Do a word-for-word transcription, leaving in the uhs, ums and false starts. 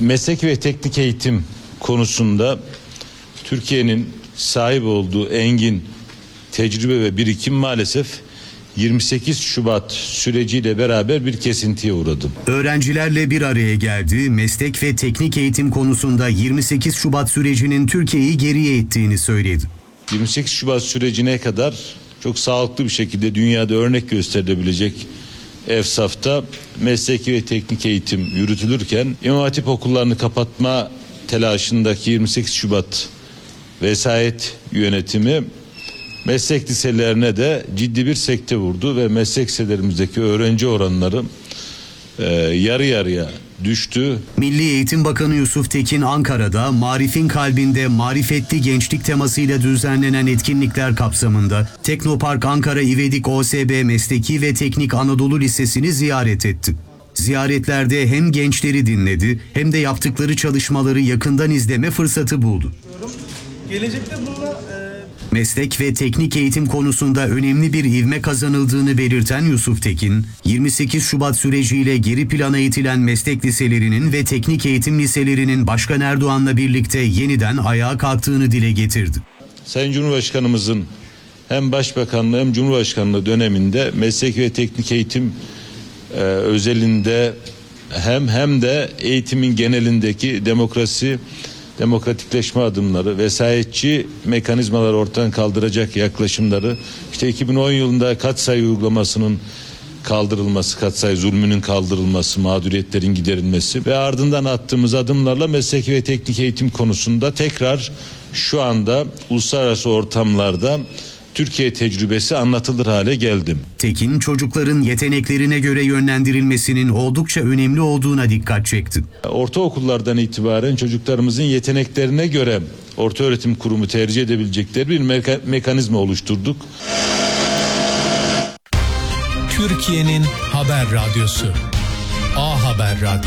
Meslek ve teknik eğitim konusunda Türkiye'nin sahip olduğu engin tecrübe ve birikim maalesef yirmi sekiz Şubat süreciyle beraber bir kesintiye uğradı. Öğrencilerle bir araya geldi, meslek ve teknik eğitim konusunda yirmi sekiz Şubat sürecinin Türkiye'yi geriye ittiğini söyledi. yirmi sekiz Şubat sürecine kadar çok sağlıklı bir şekilde dünyada örnek gösterilebilecek EFSAF'ta mesleki ve teknik eğitim yürütülürken İmam Hatip okullarını kapatma telaşındaki yirmi sekiz Şubat vesayet yönetimi meslek liselerine de ciddi bir sekte vurdu ve meslek liselerimizdeki öğrenci oranları e, yarı yarıya düştü. Milli Eğitim Bakanı Yusuf Tekin Ankara'da Marif'in kalbinde marifetli gençlik temasıyla düzenlenen etkinlikler kapsamında Teknopark Ankara İvedik O S B Mesleki ve Teknik Anadolu Lisesi'ni ziyaret etti. Ziyaretlerde hem gençleri dinledi hem de yaptıkları çalışmaları yakından izleme fırsatı buldu. Gelecekte burada e... Meslek ve teknik eğitim konusunda önemli bir ivme kazanıldığını belirten Yusuf Tekin, yirmi sekiz Şubat süreciyle geri plana itilen meslek liselerinin ve teknik eğitim liselerinin Başkan Erdoğan'la birlikte yeniden ayağa kalktığını dile getirdi. Sayın Cumhurbaşkanımızın hem Başbakanlığı hem Cumhurbaşkanlığı döneminde meslek ve teknik eğitim e, özelinde hem hem de eğitimin genelindeki demokrasi, demokratikleşme adımları, vesayetçi mekanizmaları ortadan kaldıracak yaklaşımları, işte iki bin on yılında katsayı uygulamasının kaldırılması, katsayı zulmünün kaldırılması, mağduriyetlerin giderilmesi ve ardından attığımız adımlarla mesleki ve teknik eğitim konusunda tekrar şu anda uluslararası ortamlarda Türkiye tecrübesi anlatılır hale geldi. Tekin, çocukların yeteneklerine göre yönlendirilmesinin oldukça önemli olduğuna dikkat çekti. Ortaokullardan itibaren çocuklarımızın yeteneklerine göre ortaöğretim kurumu tercih edebilecekleri bir meka- mekanizma oluşturduk. Türkiye'nin haber radyosu A Haber Radyo.